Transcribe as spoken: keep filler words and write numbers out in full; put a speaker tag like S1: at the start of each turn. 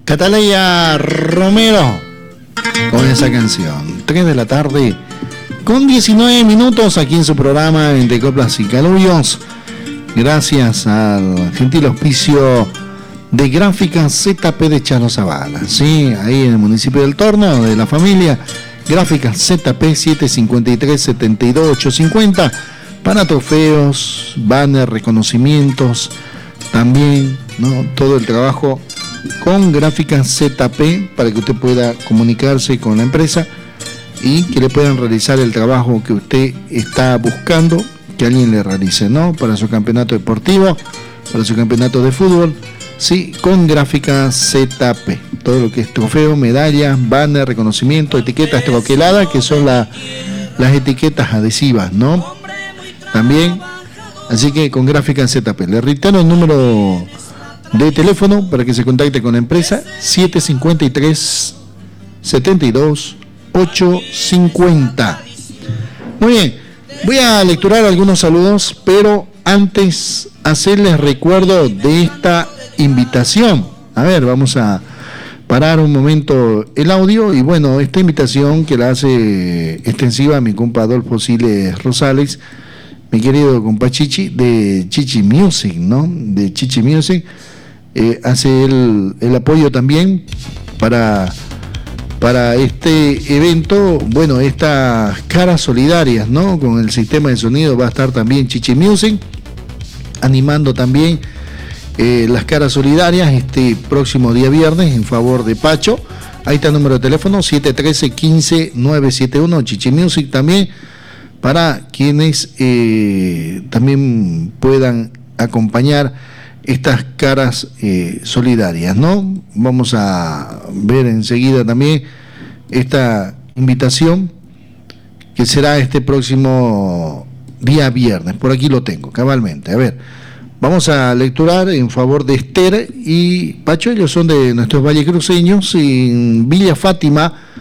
S1: Cataleya Romero con esa canción. tres de la tarde con diecinueve minutos aquí en su programa Entre Coplas y Calullos. Gracias al gentil auspicio de Gráficas Z P de Chano Zavala. Sí, ahí en el municipio del Torno, de la familia. Gráficas Z P siete cinco tres, siete dos ocho cinco cero para trofeos, banners, reconocimientos. También, ¿no?, todo el trabajo con Gráficas Z P para que usted pueda comunicarse con la empresa y que le puedan realizar el trabajo que usted está buscando que alguien le realice, ¿no? Para su campeonato deportivo, para su campeonato de fútbol, sí, con Gráficas Z P. Todo lo que es trofeo, medallas, banner, reconocimiento, etiquetas troqueladas, que son la, las etiquetas adhesivas, ¿no? También, así que con Gráficas Z P. Le reitero el número de teléfono para que se contacte con la empresa: siete cinco tres, siete dos ocho cinco cero. Muy bien, voy a lecturar algunos saludos, pero antes hacerles recuerdo de esta invitación. A ver, vamos a parar un momento el audio y bueno, esta invitación que la hace extensiva a mi compa Adolfo Siles Rosales, mi querido compa Chichi, de Chichi Music, ¿no? De Chichi Music. Eh, hace el, el apoyo también para, para este evento, bueno, estas caras solidarias, ¿no? Con el sistema de sonido va a estar también Chichi Music, animando también eh, las caras solidarias este próximo día viernes en favor de Pacho. Ahí está el número de teléfono, siete uno tres, uno cinco nueve siete uno, Chichi Music también, para quienes eh, también puedan acompañar estas caras eh, solidarias, ¿no? Vamos a ver enseguida también esta invitación que será este próximo día viernes. Por aquí lo tengo, cabalmente. A ver, vamos a lecturar en favor de Esther y Pacho. Ellos son de nuestros vallecruceños, en Villa Fátima,